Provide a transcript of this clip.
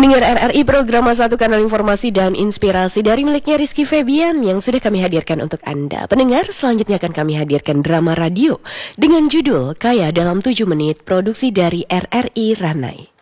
Pendengar RRI, program Satu Kanal Informasi dan Inspirasi dari miliknya Rizky Febian yang sudah kami hadirkan untuk Anda. Pendengar, selanjutnya akan kami hadirkan drama radio dengan judul Kaya dalam 7 menit, produksi dari RRI Ranai.